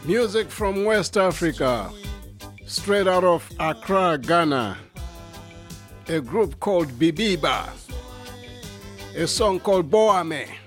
Music from West Africa, straight out of Accra, Ghana. A group called Bibiba. A song called Boame.